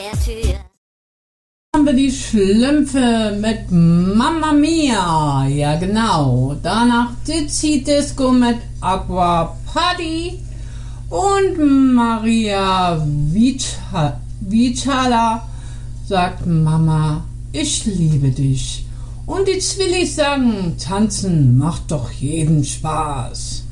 Haben wir die Schlümpfe mit Mamma Mia. Ja, genau. Danach Dizzy Disco mit Aqua Party. Und Maria Vitala sagt: Mama, ich liebe dich. Und die Zwillis sagen: Tanzen macht doch jeden Spaß.